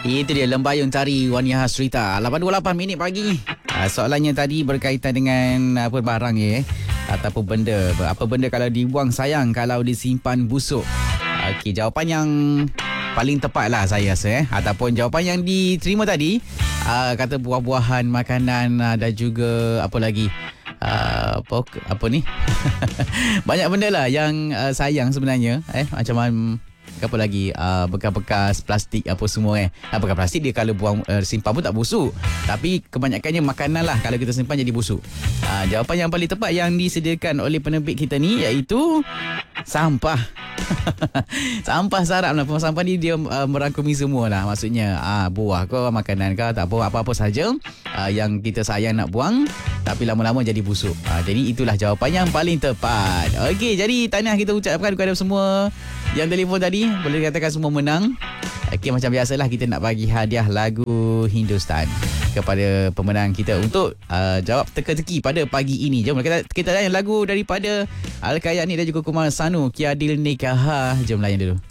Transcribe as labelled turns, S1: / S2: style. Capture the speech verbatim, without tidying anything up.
S1: Itu dia Lembayung Tari Wani Hasrita. lapan dua puluh lapan minit pagi. Uh, soalannya tadi berkaitan dengan apa barang ya, eh? Ataupun benda. Apa benda kalau dibuang sayang, kalau disimpan busuk? Okey, jawapan yang paling tepat lah saya rasa eh. Ataupun jawapan yang diterima tadi, uh, kata buah-buahan, makanan uh, dan juga apa lagi? Uh, apa apa ni? Banyak benda lah yang uh, sayang sebenarnya eh, macam um, apa lagi, uh, bekas-bekas plastik apa semua eh. Uh, bekas plastik dia kalau buang uh, simpan pun tak busuk. Tapi kebanyakannya makanan lah kalau kita simpan jadi busuk. Uh, jawapan yang paling tepat yang disediakan oleh penerbit kita ni iaitu sampah. Sampah sarap lah. Sampah ni dia uh, merangkumi semua lah. Maksudnya uh, buah ke, makanan ke, tak apa, apa-apa saja uh, yang kita sayang nak buang tapi lama-lama jadi busuk. Uh, jadi itulah jawapan yang paling tepat. Okey, jadi tahniah kita ucapkan kepada semua yang telefon tadi. Boleh dikatakan semua menang. Okey, macam biasalah kita nak bagi hadiah lagu Hindustan kepada pemenang kita untuk uh, jawab teka-teki pada pagi ini. Jom kita kita layan lagu daripada Al-Kayani dan juga Kumar Sanu, Kiadil Nikah. Jom layan dulu.